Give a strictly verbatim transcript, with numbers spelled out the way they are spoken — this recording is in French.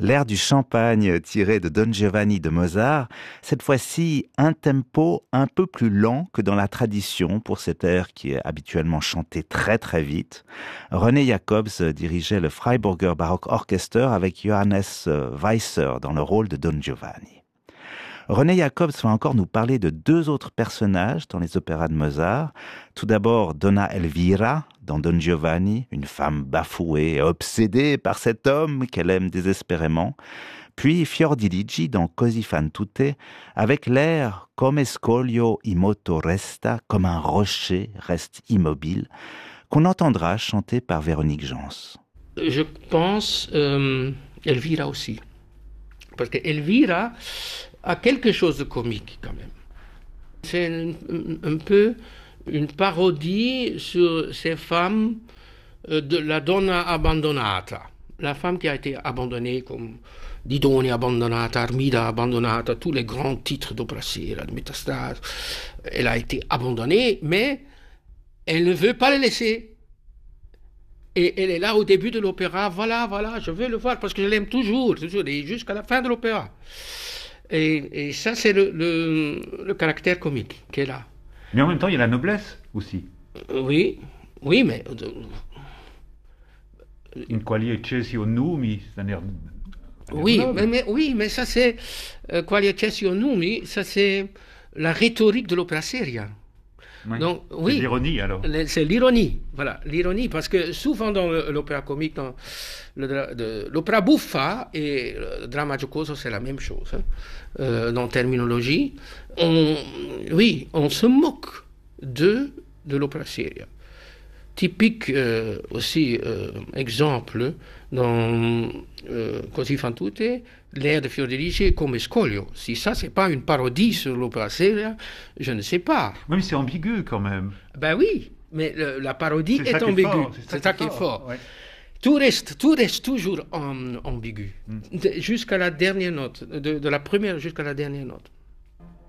L'air du champagne tiré de Don Giovanni de Mozart, cette fois-ci un tempo un peu plus lent que dans la tradition pour cet air qui est habituellement chanté très très vite. René Jacobs dirigeait le Freiburger Baroque Orchester avec Johannes Weisser dans le rôle de Don Giovanni. René Jacobs va encore nous parler de deux autres personnages dans les opéras de Mozart. Tout d'abord, Donna Elvira, dans Don Giovanni, une femme bafouée et obsédée par cet homme qu'elle aime désespérément. Puis Fiordiligi dans Così fan tutte, avec l'air « Come scoglio immoto resta », comme un rocher reste immobile, qu'on entendra chanter par Véronique Jans. Je pense euh, Elvira aussi. Parce que Elvira a quelque chose de comique quand même. C'est un, un peu une parodie sur ces femmes de la donna abbandonata, la femme qui a été abandonnée comme Didone abbandonata, Armida abbandonata, tous les grands titres d'opéra seria, de Métastase. Elle a été abandonnée, mais elle ne veut pas les laisser. Et elle est là au début de l'opéra, voilà, voilà, je veux le voir parce que je l'aime toujours, toujours, et jusqu'à la fin de l'opéra. Et, et ça, c'est le, le, le caractère comique qui est là. Mais en même temps, il y a la noblesse aussi. Oui, oui, mais... In quali eccessio numi, c'est-à-dire... Oui, mais, mais, oui, mais ça c'est... Euh, quali eccessio numi, ça c'est la rhétorique de l'opéra seria. Oui. Donc, oui, c'est l'ironie alors. C'est l'ironie, voilà, l'ironie, parce que souvent dans l'opéra comique, dans le, l'opéra buffa et le drama giocoso, c'est la même chose. Hein. Euh, dans terminologie, on, oui, on se moque de, de l'opéra seria. Typique euh, aussi euh, exemple dans euh, Così fan tutte, l'air de Fiordiligi est Come scoglio. Si ça, c'est pas une parodie sur l'opéra seria, je ne sais pas. Oui, mais c'est ambigu quand même. Ben oui, mais le, la parodie est, est ambiguë. C'est, c'est ça qui est fort. fort. Ouais. Tout reste, tout reste toujours en, ambigu, mm. jusqu'à la dernière note, de, de la première jusqu'à la dernière note.